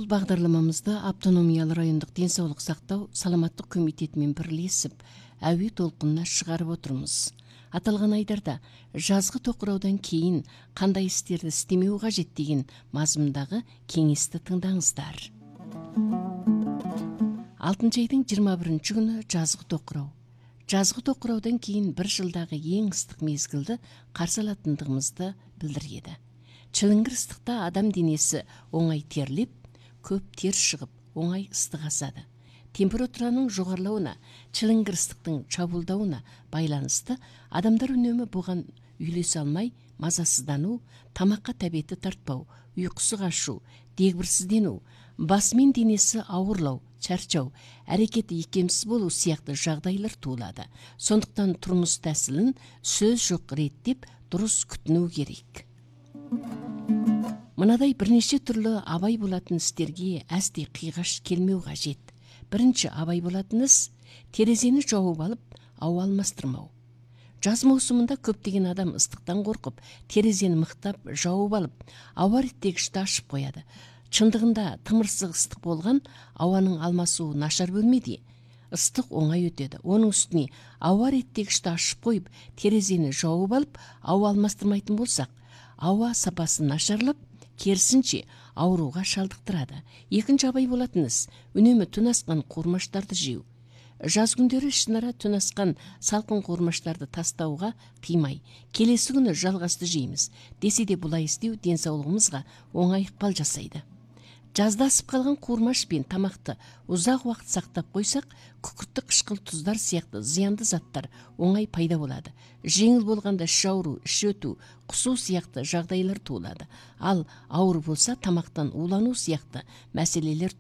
Бул багдарламамызда автономиялы райондук ден соолук сактоо саламаттык комитетимен бирлешип әуе толкунуна чыгарып отурмуз. Аталган айдарда жазгы токураудан кийин кандай иштерди истемөө кажет деген мазмундагы кеңешти тыңдаңыздар. 6 айдын 21 күнү жазгы токурау. Жазгы токураудан кийин 1 жылдагы эң ыстык мезгилди каршы алатындыгыбызды билдирет. Чылыңгыр ыстыкта адам денеси оңай терлеп, көп тер чыгып, оңай ыстык асады. Температуранын жогорулауына, чылыңгыр ыстыктын чабуулдауына байланыштуу адамдар үнөмү буга үйлөсө алмай, мазасыздануу, тамакка табети тартпау, уйкусу качуу, дегбирсизденүү, басмин денеси оорлоо, чарчоо, аракети ийкемсиз болуу сыяктуу жагдайлар туулады. Сондуктан турмуш тәсилин сөз жок реттеп, дурус күтүнүү керек. Мынадай бир нече түрлүү абай болатын истерге әсти кыйгаш келмеу кажет. Биринчи абай болатын іс терезени жауып алып, ауа алмастырмау. Жаз маусымында көптөгөн адам ыстыктан коркуп, терезени мыктап жауып алып, ауа реттегичти ачып коёду. Чындыгында тымырсык ыстык болгон, абанын алмасуу нашар бөлмеди. Ыстык оңай өтөдү. Онун үстүнө ауа реттегичти ачып коюп, терезени жауып алып, ауа алмастырмайтын болсак, ауа сапасы нашарлап, керисинче ооруга шалдыктырады. Экинчи абай болатын іс үнөмү түн аскан куурмаштарды жеүү. Жаз күндөрү ишнара түн аскан салкын куурмаштарды тастауга кыймай, келеси күнү жалгасты жеймиз. Десе де булай истөө ден соолугубузга оңай ыкпал жасайды. Жазда асып калган куурмаш пен тамакты узак убакыт сактап койсак, күкүрттүк кышкыл туздар сыяктуу зыяндуу заттар оңай пайда болот. Жеңил болгондо иш ооруу, иш өтүү, кусуу сыяктуу жагдайлар туулат. Ал ауыр болса тамактан уулануу сыяктуу маселелер